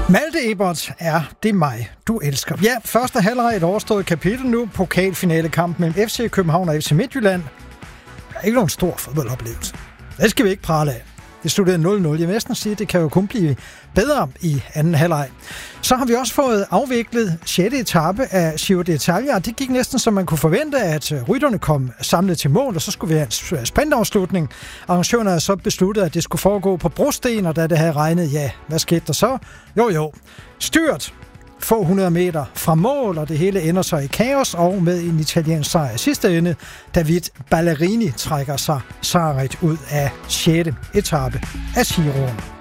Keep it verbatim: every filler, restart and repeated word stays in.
Malte Ebert er det mig, du elsker. Ja, første halvleg et overstået kapitel nu. Pokalfinalekamp mellem F C København og F C Midtjylland. Det er ikke nogen stor fodboldoplevelse. Det skal vi ikke prale af. Det sluttede nul nul. Jeg vil næsten sige, at det kan jo kun blive bedre i anden halvleg. Så har vi også fået afviklet sjette etape af Giro d'Italia. Det gik næsten, som man kunne forvente, at rytterne kom samlet til mål, og så skulle vi have en sprintafslutning. Arrangørerne havde så besluttet, at det skulle foregå på brosten, og da det havde regnet, ja, hvad skete der så? Jo jo, styrt få hundrede meter fra mål, og det hele ender så i kaos, og med en italiensk sejr i sidste ende. David Ballerini trækker sig sejrigt ud af sjette etape af Giroen.